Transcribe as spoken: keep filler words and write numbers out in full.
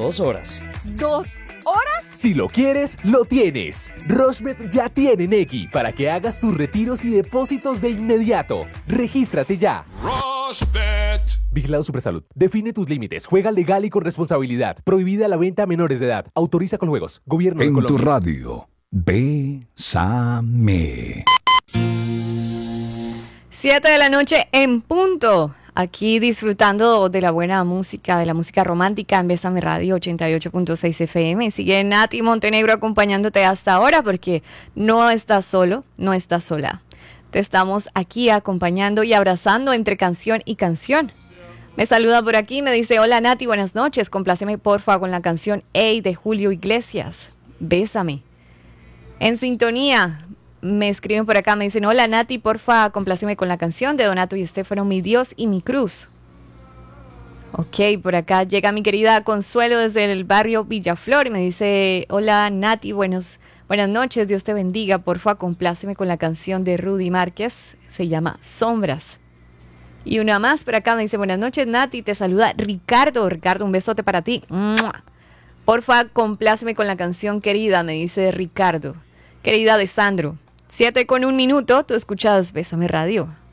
dos horas. ¿Dos horas? Si lo quieres, lo tienes. Rochebet ya tiene Nequi para que hagas tus retiros y depósitos de inmediato. Regístrate ya. Rochebet. Vigilado Supersalud. Define tus límites. Juega legal y con responsabilidad. Prohibida la venta a menores de edad. Autoriza con juegos. Gobierno de En Colombia. tu radio, Bésame. Siete de la noche en punto. Aquí disfrutando de la buena música, de la música romántica en Bésame Radio ochenta y ocho punto seis F M. Sigue Nati Montenegro acompañándote hasta ahora porque no estás solo, no estás sola. Te estamos aquí acompañando y abrazando entre canción y canción. Me saluda por aquí, me dice, hola Nati, buenas noches. Compláceme porfa con la canción Ey de Julio Iglesias. Bésame. En sintonía. Me escriben por acá, me dicen, hola Nati, porfa, compláceme con la canción de Donato y Estefano, Mi Dios y mi Cruz. Ok, por acá llega mi querida Consuelo desde el barrio Villaflor y me dice, hola Nati, buenos, buenas noches, Dios te bendiga, porfa, compláceme con la canción de Rudy Márquez, se llama Sombras. Y una más por acá me dice, buenas noches Nati, te saluda Ricardo, Ricardo, un besote para ti. ¡Mua! Porfa, compláceme con la canción Querida, me dice Ricardo, querida de Sandro. Siete con un minuto, tú escuchas Bésame Radio.